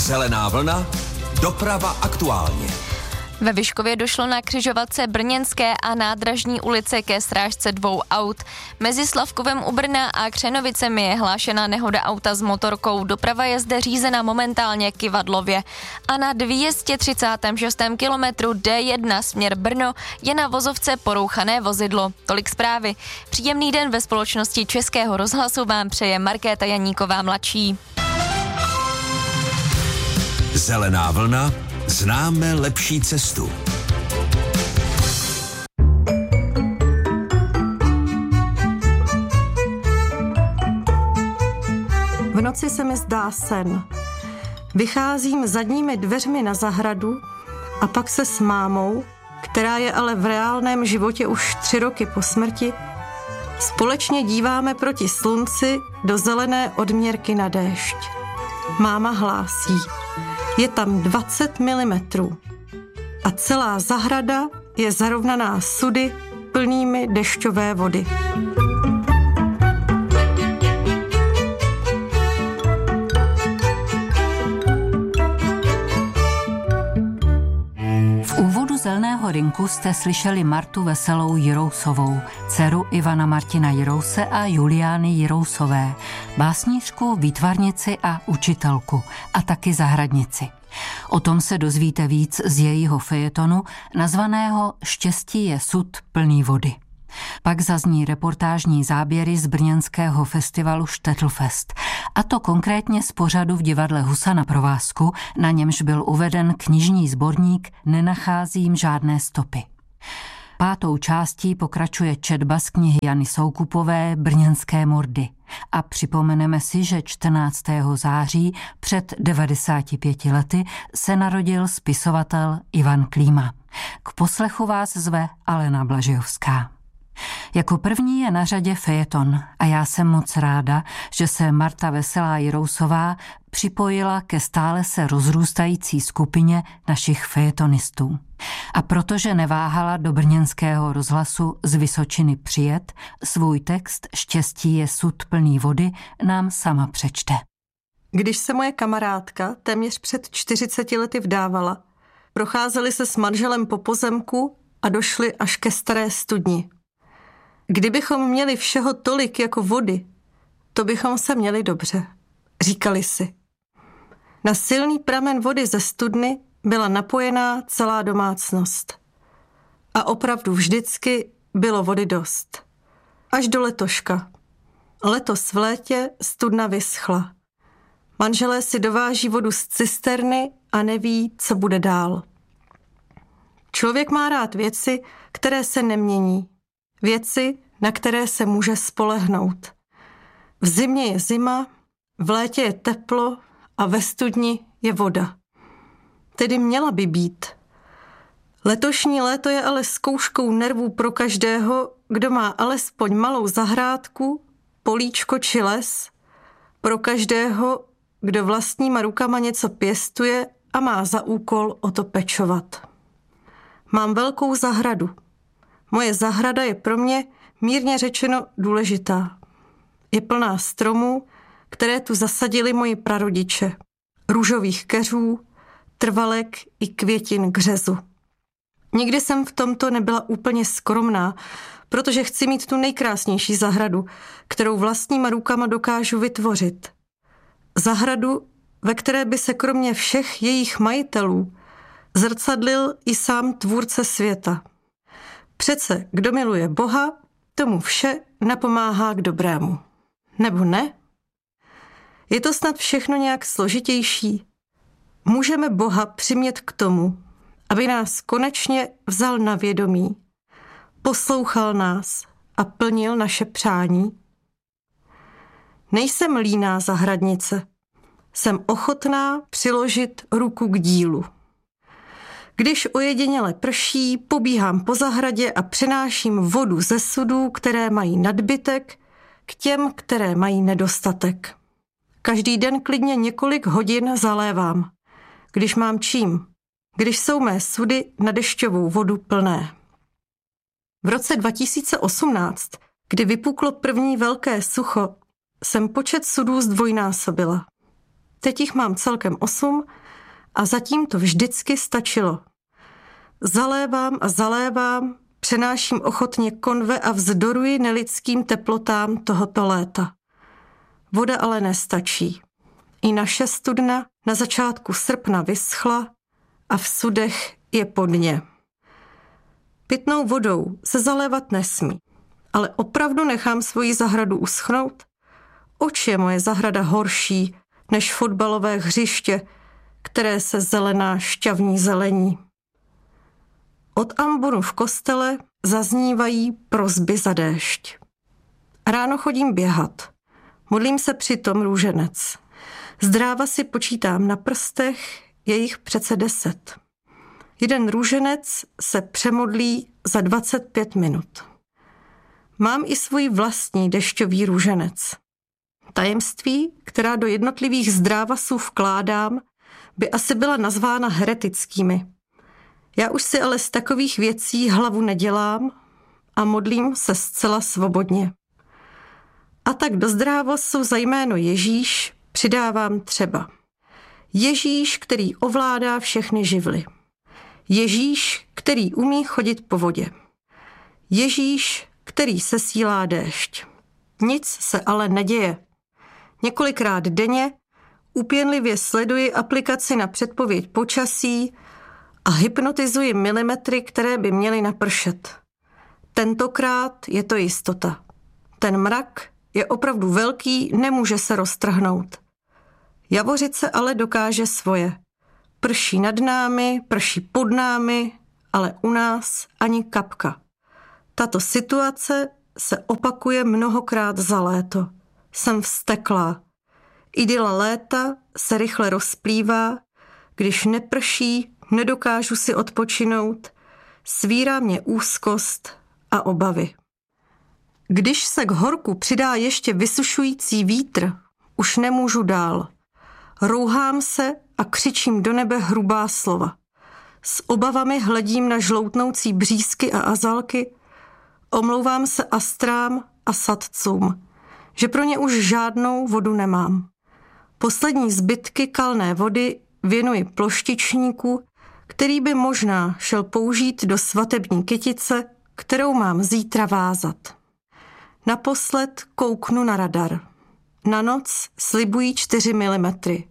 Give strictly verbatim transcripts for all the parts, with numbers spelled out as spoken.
Zelená vlna, doprava aktuálně. Ve Vyškově došlo na křižovatce Brněnské a Nádražní ulice ke srážce dvou aut. Mezi Slavkovem u Brna a Křenovicemi je hlášena nehoda auta s motorkou. Doprava je zde řízena momentálně kyvadlově. A na dvě stě třicátém šestém kilometru D jedna směr Brno je na vozovce porouchané vozidlo. Tolik zprávy. Příjemný den ve společnosti Českého rozhlasu vám přeje Markéta Janíková mladší. Zelená vlna, známe lepší cestu. V noci se mi zdá sen. Vycházím zadními dveřmi na zahradu a pak se s mámou, která je ale v reálném životě už tři roky po smrti, společně díváme proti slunci do zelené odměrky na déšť. Máma hlásí. Je tam dvacet milimetrů a celá zahrada je zarovnaná sudy plnými dešťové vody. V úvodu Zeleného rynku jste slyšeli Martu Veselou Jirousovou, dceru Ivana Martina Jirouse a Juliány Jirousové, básnířku, výtvarnici a učitelku a taky zahradnici. O tom se dozvíte víc z jejího fejetonu, nazvaného Štěstí je sud plný vody. Pak zazní reportážní záběry z brněnského festivalu Štetlfest, a to konkrétně z pořadu v divadle Husa na provázku, na němž byl uveden knižní sborník Nenacházím žádné stopy. Pátou částí pokračuje četba z knihy Jany Soukupové Brněnské mordy. A připomeneme si, že čtrnáctého září před devadesáti pěti lety se narodil spisovatel Ivan Klíma. K poslechu vás zve Alena Blažejovská. Jako první je na řadě fejeton a já jsem moc ráda, že se Marta Veselá Jirousová připojila ke stále se rozrůstající skupině našich fejetonistů. A protože neváhala do brněnského rozhlasu z Vysočiny přijet, svůj text Štěstí je sud plný vody nám sama přečte. Když se moje kamarádka téměř před čtyřiceti lety vdávala, procházeli se s manželem po pozemku a došli až ke staré studni. Kdybychom měli všeho tolik jako vody, to bychom se měli dobře, říkali si. Na silný pramen vody ze studny byla napojená celá domácnost. A opravdu vždycky bylo vody dost. Až do letoška. Letos v létě studna vyschla. Manželé si dováží vodu z cisterny a neví, co bude dál. Člověk má rád věci, které se nemění. Věci, na které se může spolehnout. V zimě je zima, v létě je teplo a ve studni je voda. Tedy měla by být. Letošní léto je ale zkouškou nervů pro každého, kdo má alespoň malou zahrádku, políčko či les, pro každého, kdo vlastníma rukama něco pěstuje a má za úkol o to pečovat. Mám velkou zahradu. Moje zahrada je pro mě mírně řečeno důležitá. Je plná stromů, které tu zasadili moji prarodiče. Růžových keřů, trvalek i květin k řezu. Nikdy jsem v tomto nebyla úplně skromná, protože chci mít tu nejkrásnější zahradu, kterou vlastníma rukama dokážu vytvořit. Zahradu, ve které by se kromě všech jejich majitelů zrcadlil i sám tvůrce světa. Přece, kdo miluje Boha, tomu vše napomáhá k dobrému. Nebo ne? Je to snad všechno nějak složitější? Můžeme Boha přimět k tomu, aby nás konečně vzal na vědomí, poslouchal nás a plnil naše přání? Nejsem líná zahradnice. Jsem ochotná přiložit ruku k dílu. Když ojediněle prší, pobíhám po zahradě a přenáším vodu ze sudů, které mají nadbytek, k těm, které mají nedostatek. Každý den klidně několik hodin zalévám. Když mám čím, když jsou mé sudy na dešťovou vodu plné. V roce dva tisíce osmnáct, kdy vypuklo první velké sucho, jsem počet sudů zdvojnásobila. Teď jich mám celkem osm A zatím to vždycky stačilo. Zalévám a zalévám, přenáším ochotně konve a vzdoruji nelidským teplotám tohoto léta. Voda ale nestačí. I naše studna na začátku srpna vyschla a v sudech je po dně. Pitnou vodou se zalévat nesmí, ale opravdu nechám svoji zahradu uschnout? Oč je moje zahrada horší než fotbalové hřiště, které se zelená šťavní zelení? Od ambonu v kostele zaznívají prosby za déšť. Ráno chodím běhat. Modlím se přitom růženec. Zdráva si počítám na prstech, je jich přece deset. Jeden růženec se přemodlí za dvacet pět minut. Mám i svůj vlastní dešťový růženec. Tajemství, která do jednotlivých zdrávasů vkládám, by asi byla nazvána heretickými. Já už si ale z takových věcí hlavu nedělám a modlím se zcela svobodně. A tak do zdrávosu za jméno Ježíš přidávám třeba Ježíš, který ovládá všechny živly. Ježíš, který umí chodit po vodě. Ježíš, který sesílá déšť. Nic se ale neděje. Několikrát denně úpěnlivě sleduji aplikaci na předpověď počasí a hypnotizuji milimetry, které by měly napršet. Tentokrát je to jistota. Ten mrak je opravdu velký, nemůže se roztrhnout. Javořice ale dokáže svoje. Prší nad námi, prší pod námi, ale u nás ani kapka. Tato situace se opakuje mnohokrát za léto. Jsem vzteklá. Idyla léta se rychle rozplývá, když neprší, nedokážu si odpočinout, svírá mě úzkost a obavy. Když se k horku přidá ještě vysušující vítr, už nemůžu dál. Rouhám se a křičím do nebe hrubá slova. S obavami hledím na žloutnoucí břízky a azalky, omlouvám se astrám a sadcům, že pro ně už žádnou vodu nemám. Poslední zbytky kalné vody věnuji ploštičníku, který by možná šel použít do svatební kytice, kterou mám zítra vázat. Naposled kouknu na radar. Na noc slibují čtyři milimetry.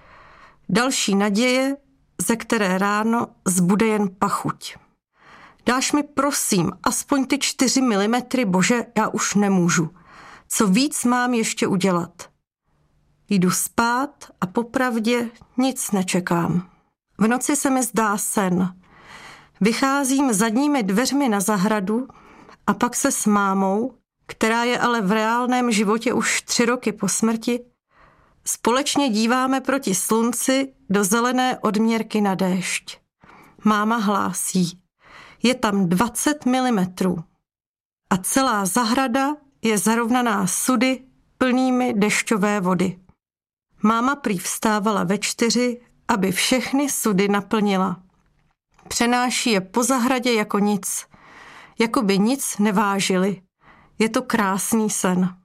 Další naděje, ze které ráno zbude jen pachuť. Dáš mi prosím aspoň ty čtyři milimetry, Bože, já už nemůžu. Co víc mám ještě udělat? Jdu spát a popravdě nic nečekám. V noci se mi zdá sen. Vycházím zadními dveřmi na zahradu a pak se s mámou, která je ale v reálném životě už tři roky po smrti, společně díváme proti slunci do zelené odměrky na déšť. Máma hlásí, je tam dvacet milimetrů a celá zahrada je zarovnaná sudy plnými dešťové vody. Máma prý vstávala ve čtyři, aby všechny sudy naplnila. Přenáší je po zahradě jako nic, jako by nic nevážili. Je to krásný sen.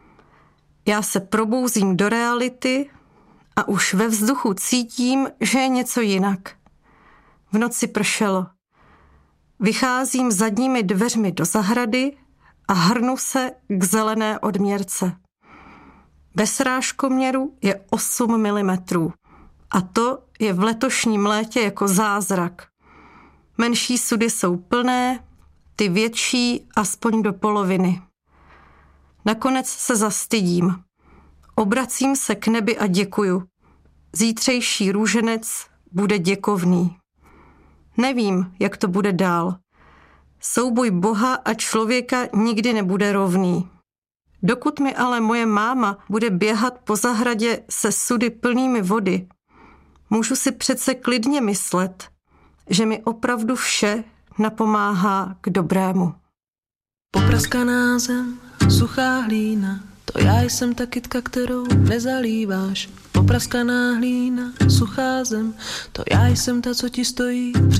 Já se probouzím do reality a už ve vzduchu cítím, že je něco jinak. V noci pršelo. Vycházím zadními dveřmi do zahrady a hrnu se k zelené odměrce. Ve srážkoměru je osm milimetrů a to je v letošním létě jako zázrak. Menší sudy jsou plné, ty větší aspoň do poloviny. Nakonec se zastydím. Obracím se k nebi a děkuju. Zítřejší růženec bude děkovný. Nevím, jak to bude dál. Souboj Boha a člověka nikdy nebude rovný. Dokud mi ale moje máma bude běhat po zahradě se sudy plnými vody, můžu si přece klidně myslet, že mi opravdu vše napomáhá k dobrému. Popraskaná zem, suchá hlína, to já jsem ta kytka, kterou nezalíváš. Popraskaná hlína, suchá zem, to já jsem ta, co ti stojí před